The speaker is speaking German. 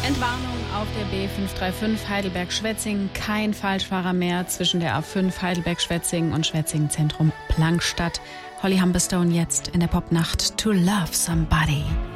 Entwarnung auf der B535 Heidelberg-Schwetzingen. Kein Falschfahrer mehr zwischen der A5 Heidelberg-Schwetzingen und Schwetzingen-Zentrum Plankstadt. Holly Humberstone jetzt in der Popnacht To Love Somebody.